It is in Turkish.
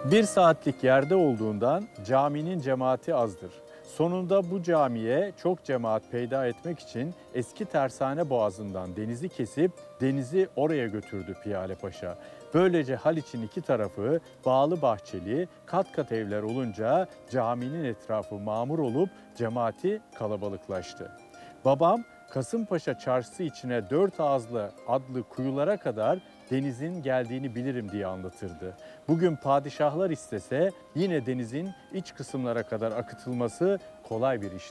Bir saatlik yerde olduğundan caminin cemaati azdır. Sonunda bu camiye çok cemaat peyda etmek için eski tersane boğazından denizi kesip denizi oraya götürdü Piyale Paşa. Böylece Haliç'in iki tarafı bağlı bahçeli, kat kat evler olunca caminin etrafı mamur olup cemaati kalabalıklaştı. Babam Kasımpaşa çarşısı içine Dört Ağızlı adlı kuyulara kadar denizin geldiğini bilirim diye anlatırdı. Bugün padişahlar istese yine denizin iç kısımlara kadar akıtılması kolay bir iştir.